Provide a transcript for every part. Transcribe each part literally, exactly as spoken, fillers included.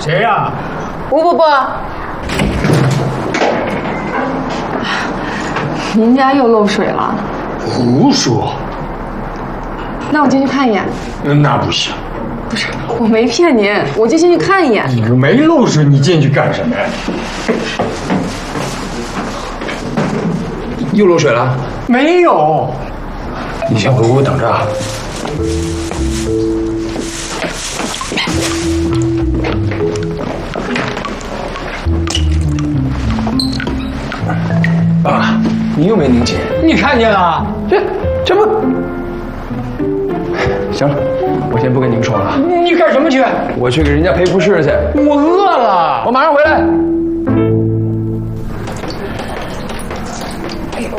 谁呀？ 吴伯伯，您家又漏水了。 胡说！ 那我进去看一眼。 那不行。 不是，我没骗您，我就进去看一眼。 你没漏水，你进去干什么呀？ 又漏水了？ 没有。你先回屋等着啊。 爸，你又没拧紧， 你看见了？ 这这不……行了，我先不跟你们说了。 你干什么去？ 我去给人家赔不是去。 我饿了， 我马上回来。 哎呦！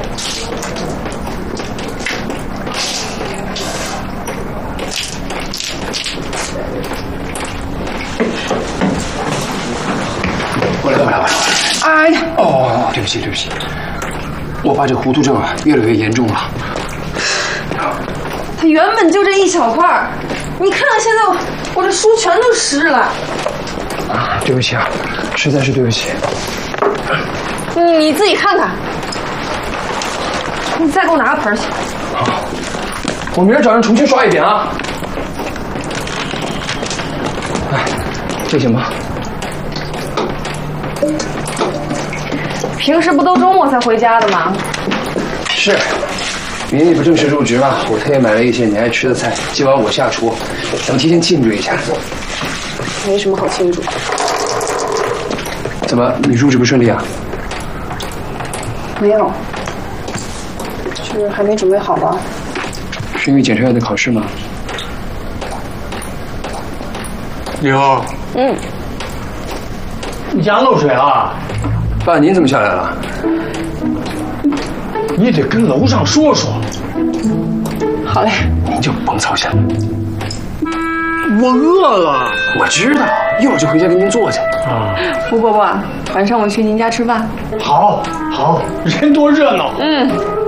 回来，回来，回来，回来！哎呀，哦，对不起，对不起，我爸这糊涂症啊，越来越严重了。 它原本就这一小块儿，你看看现在我我这书全都湿了。 啊，对不起啊，实在是对不起。 嗯，你自己看看，你再给我拿个盆去。 好，我明儿早上重新刷一遍啊。哎，这行吗？ 平时不都周末才回家的吗？ 是。明天你不正式入职吗？我特意买了一些你爱吃的菜，今晚我下厨，咱们提前庆祝一下。 没什么好庆祝。 怎么，你入职不顺利啊？ 没有，就是还没准备好吧。 是因为检察院的考试吗？ 刘， 嗯， 你家漏水了。 爸，您怎么下来了？ 你得跟楼上说说。 好嘞， 您就甭操心了。 我饿了。 我知道，一会儿就回家给您做去。 啊， 吴伯伯，晚上我去您家吃饭。 好，好，人多热闹。 嗯。